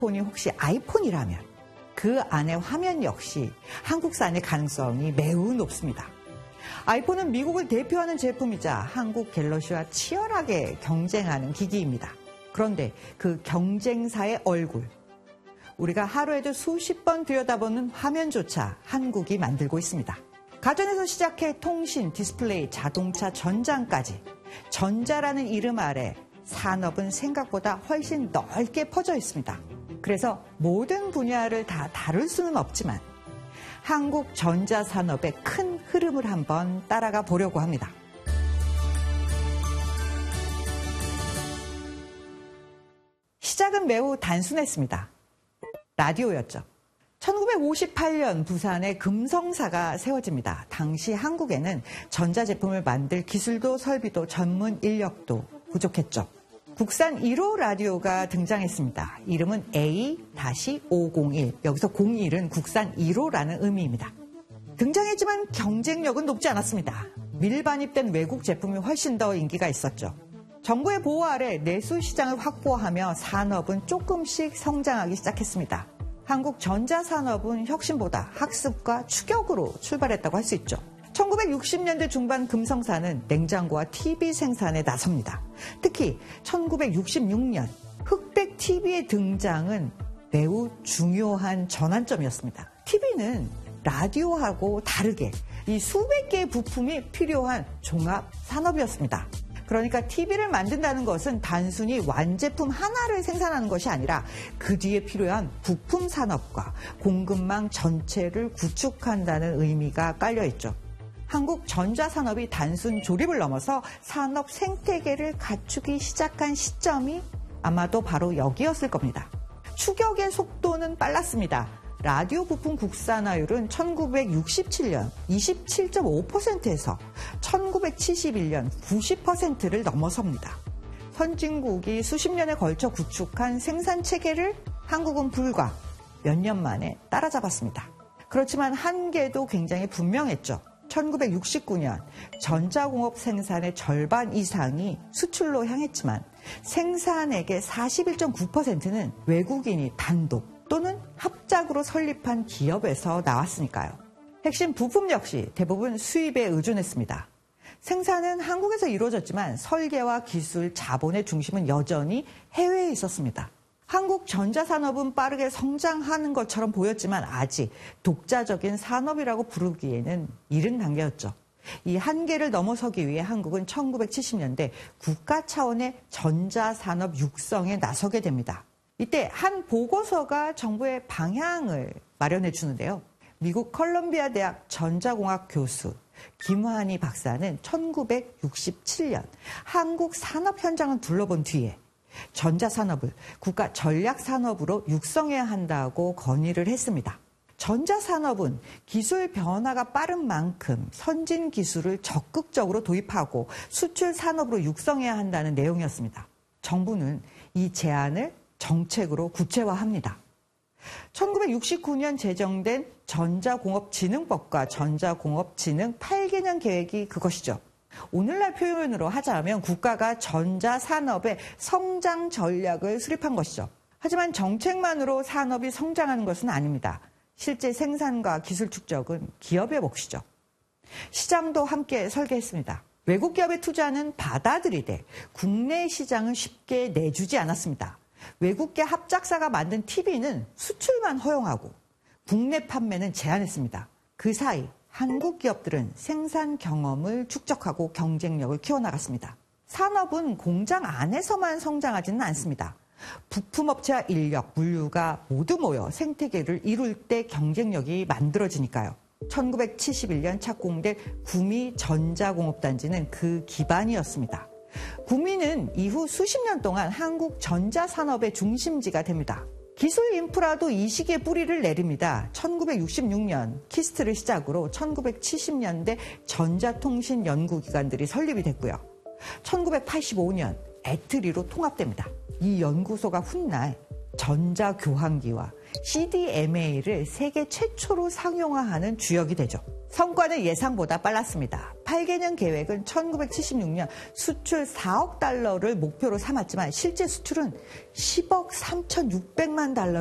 폰이 혹시 아이폰이라면 그 안의 화면 역시 한국산의 가능성이 매우 높습니다. 아이폰은 미국을 대표하는 제품이자 한국 갤럭시와 치열하게 경쟁하는 기기입니다. 그런데 그 경쟁사의 얼굴, 우리가 하루에도 수십 번 들여다보는 화면조차 한국이 만들고 있습니다. 가전에서 시작해 통신, 디스플레이, 자동차, 전장까지 전자라는 이름 아래 산업은 생각보다 훨씬 넓게 퍼져 있습니다. 그래서 모든 분야를 다 다룰 수는 없지만 한국 전자산업의 큰 흐름을 한번 따라가 보려고 합니다. 시작은 매우 단순했습니다. 라디오였죠. 1958년 부산에 금성사가 세워집니다. 당시 한국에는 전자제품을 만들 기술도 설비도 전문 인력도 부족했죠. 국산 1호 라디오가 등장했습니다. 이름은 A-501. 여기서 01은 국산 1호라는 의미입니다. 등장했지만 경쟁력은 높지 않았습니다. 밀반입된 외국 제품이 훨씬 더 인기가 있었죠. 정부의 보호 아래 내수 시장을 확보하며 산업은 조금씩 성장하기 시작했습니다. 한국 전자산업은 혁신보다 학습과 추격으로 출발했다고 할 수 있죠. 1960년대 중반 금성사는 냉장고와 TV 생산에 나섭니다. 특히 1966년 흑백 TV의 등장은 매우 중요한 전환점이었습니다. TV는 라디오하고 다르게 이 수백 개의 부품이 필요한 종합 산업이었습니다. 그러니까 TV를 만든다는 것은 단순히 완제품 하나를 생산하는 것이 아니라 그 뒤에 필요한 부품 산업과 공급망 전체를 구축한다는 의미가 깔려있죠. 한국 전자산업이 단순 조립을 넘어서 산업 생태계를 갖추기 시작한 시점이 아마도 바로 여기였을 겁니다. 추격의 속도는 빨랐습니다. 라디오 부품 국산화율은 1967년 27.5%에서 1971년 90%를 넘어섭니다. 선진국이 수십 년에 걸쳐 구축한 생산 체계를 한국은 불과 몇 년 만에 따라잡았습니다. 그렇지만 한계도 굉장히 분명했죠. 1969년 전자공업 생산의 절반 이상이 수출로 향했지만 생산액의 41.9%는 외국인이 단독 또는 합작으로 설립한 기업에서 나왔으니까요. 핵심 부품 역시 대부분 수입에 의존했습니다. 생산은 한국에서 이루어졌지만 설계와 기술, 자본의 중심은 여전히 해외에 있었습니다. 한국 전자산업은 빠르게 성장하는 것처럼 보였지만 아직 독자적인 산업이라고 부르기에는 이른 단계였죠. 이 한계를 넘어서기 위해 한국은 1970년대 국가 차원의 전자산업 육성에 나서게 됩니다. 이때 한 보고서가 정부의 방향을 마련해 주는데요. 미국 컬럼비아 대학 전자공학 교수 김환희 박사는 1967년 한국 산업 현장을 둘러본 뒤에 전자산업을 국가 전략산업으로 육성해야 한다고 건의를 했습니다. 전자산업은 기술 변화가 빠른 만큼 선진 기술을 적극적으로 도입하고 수출 산업으로 육성해야 한다는 내용이었습니다. 정부는 이 제안을 정책으로 구체화합니다. 1969년 제정된 전자공업진흥법과 전자공업진흥 8개년 계획이 그것이죠. 오늘날 표현으로 하자면 국가가 전자산업의 성장 전략을 수립한 것이죠. 하지만 정책만으로 산업이 성장하는 것은 아닙니다. 실제 생산과 기술 축적은 기업의 몫이죠. 시장도 함께 설계했습니다. 외국 기업의 투자는 받아들이되 국내 시장은 쉽게 내주지 않았습니다. 외국계 합작사가 만든 TV는 수출만 허용하고 국내 판매는 제한했습니다. 그 사이 한국 기업들은 생산 경험을 축적하고 경쟁력을 키워나갔습니다. 산업은 공장 안에서만 성장하지는 않습니다. 부품업체와 인력, 물류가 모두 모여 생태계를 이룰 때 경쟁력이 만들어지니까요. 1971년 착공된 구미 전자공업단지는 그 기반이었습니다. 구미는 이후 수십 년 동안 한국 전자산업의 중심지가 됩니다. 기술 인프라도 이 시기에 뿌리를 내립니다. 1966년 키스트를 시작으로 1970년대 전자통신 연구기관들이 설립이 됐고요. 1985년 애트리로 통합됩니다. 이 연구소가 훗날 전자교환기와 CDMA를 세계 최초로 상용화하는 주역이 되죠. 성과는 예상보다 빨랐습니다. 8개년 계획은 1976년 수출 4억 달러를 목표로 삼았지만 실제 수출은 10억 3,600만 달러